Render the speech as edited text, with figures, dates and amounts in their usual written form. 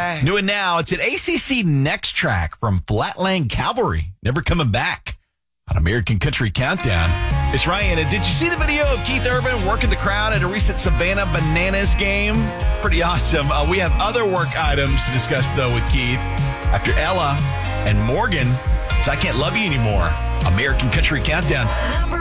Bye. New and now, it's an ACC Next track from Flatland Cavalry. Never coming back on American Country Countdown. It's Ryan. And did you see the video of Keith Urban working the crowd at a recent Savannah Bananas game? Pretty awesome. We have other work items to discuss, though, with Keith. After Ella and Morgan, it's I Can't Love You Anymore. American Country Countdown.